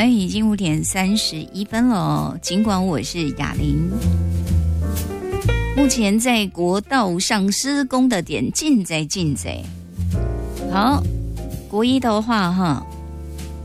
哎，已经5:31了。尽管我是雅玲，目前在国道上施工的点进在。好，国一的话哈，